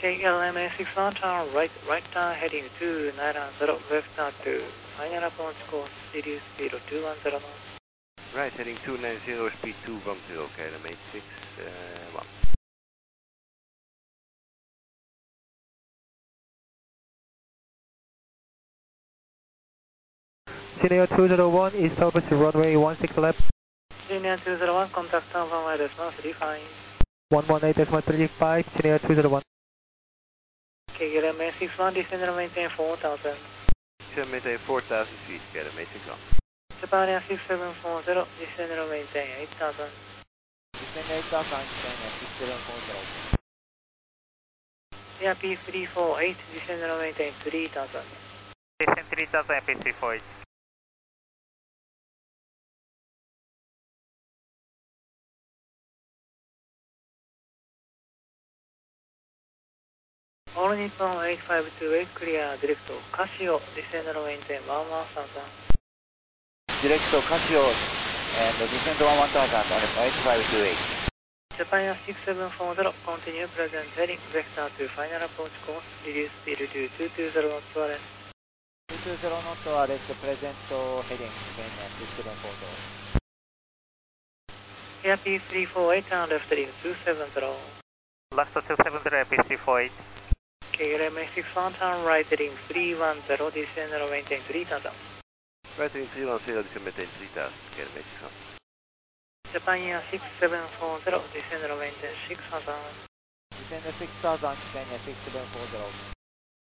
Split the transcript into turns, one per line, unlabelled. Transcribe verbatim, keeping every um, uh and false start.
K L M A six one, turn right, right turn heading two nine zero, left turn to final approach course, reduce speed two one zero knots.
Right, heading two nine zero, speed two one zero, K L M A six one.
Senior two zero one, East Opus runway one six left.
Senior two zero one, contact turn one one decimal three five.
one one eight decimal three five, Senior two zero one.
K L M A six one, descend and maintain four thousand.
Descend and maintain four thousand feet, K L M A six one.
Japan Air six seven four zero, descend and maintain eight thousand.
Descend eight thousand, descend six seven four zero.
Air P three four eight, descend and maintain three thousand.
Descend three thousand, Air P three four eight.
All Nippon eight five two eight, clear direct Casio, descend and maintain one one thousand.
Direct Casio and descend one one thousand on eight five two eight.
Japan Air six seven four zero, continue present heading, vector to final approach course, reduce speed to two two zero knots to arrest.
two two zero knots to arrest, present heading, six seven four zero.
Air P three four eight, turn left heading two seven zero.
Left two seven zero, Air P three four eight.
K L M A six one, turn right heading three one zero, descend and maintain three thousand.
Right heading three one zero, descend and maintain three thousand, K L M A six one.
Japan Air six seven four zero, descend and maintain six thousand.
Descend six thousand, descend six seven four zero.